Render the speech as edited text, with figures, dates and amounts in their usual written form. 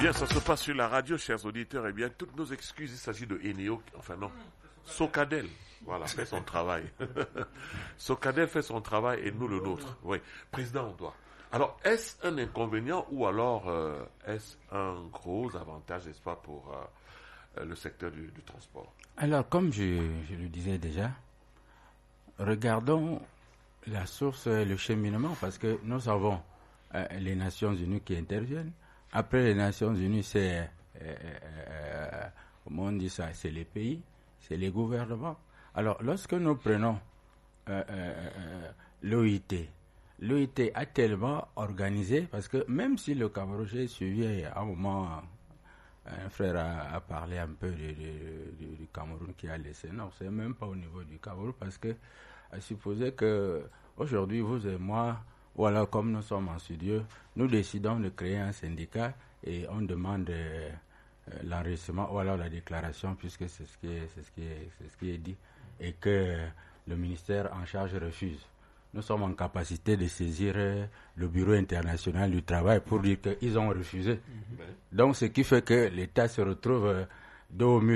Bien, ça se passe sur la radio, chers auditeurs. Eh bien, toutes nos excuses, il s'agit de Eneo, enfin non, Socadel, voilà, fait son travail. Socadel fait son travail et nous le nôtre. Oui, président Antoine. Alors, est-ce un inconvénient ou alors est-ce un gros avantage, n'est-ce pas, pour le secteur du transport? Alors, comme je le disais déjà, regardons la source, le cheminement, parce que nous avons les Nations Unies qui interviennent. Après les Nations Unies, c'est, comment on dit ça, c'est les pays, c'est les gouvernements. Alors, lorsque nous prenons l'OIT a tellement organisé, parce que même si le Cameroun, j'ai suivi à un moment, un frère a parlé un peu du Cameroun qui a laissé. Non, c'est même pas au niveau du Cameroun, parce que supposez que aujourd'hui, vous et moi, voilà, comme nous sommes en studio, nous décidons de créer un syndicat et on demande l'enregistrement ou alors la déclaration, puisque c'est ce qui est dit, et que le ministère en charge refuse. Nous sommes en capacité de saisir le Bureau international du travail pour dire qu'ils ont refusé. Donc, ce qui fait que l'État se retrouve dos au mur.